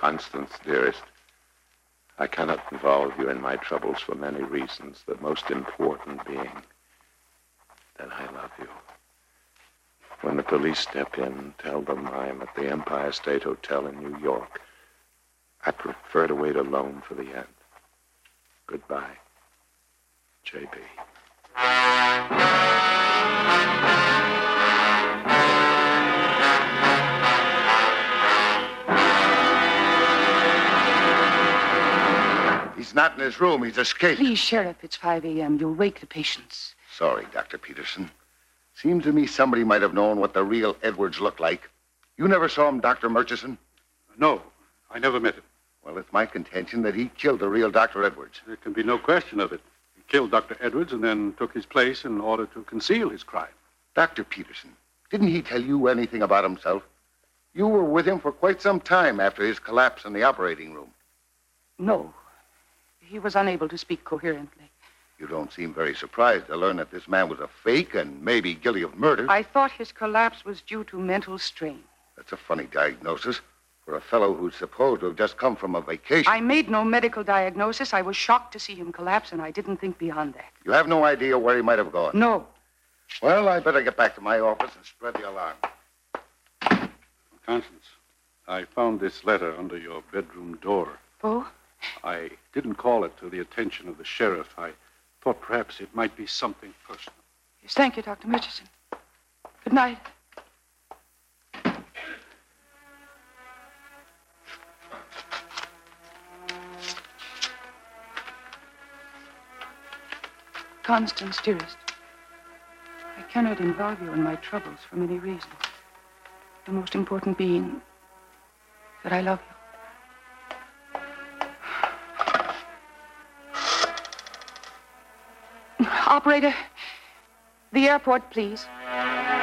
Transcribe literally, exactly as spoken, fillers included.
Constance, dearest, I cannot involve you in my troubles for many reasons, the most important being that I love you. When the police step in, tell them I'm at the Empire State Hotel in New York. I prefer to wait alone for the end. Goodbye, J B. He's not in his room. He's escaped. Please, Sheriff, it's five a.m. You'll wake the patients. Sorry, Doctor Peterson. Seems to me somebody might have known what the real Edwards looked like. You never saw him, Doctor Murchison? No, I never met him. Well, it's my contention that he killed the real Doctor Edwards. There can be no question of it. He killed Doctor Edwards and then took his place in order to conceal his crime. Doctor Peterson, didn't he tell you anything about himself? You were with him for quite some time after his collapse in the operating room. No. He was unable to speak coherently. You don't seem very surprised to learn that this man was a fake and maybe guilty of murder. I thought his collapse was due to mental strain. That's a funny diagnosis for a fellow who's supposed to have just come from a vacation. I made no medical diagnosis. I was shocked to see him collapse, and I didn't think beyond that. You have no idea where he might have gone? No. Well, I better get back to my office and spread the alarm. Constance, I found this letter under your bedroom door. Oh? I didn't call it to the attention of the sheriff. I thought perhaps it might be something personal. Yes, thank you, Doctor Murchison. Good night. Constance, dearest, I cannot involve you in my troubles for many reasons. The most important being that I love you. Operator, the airport, please.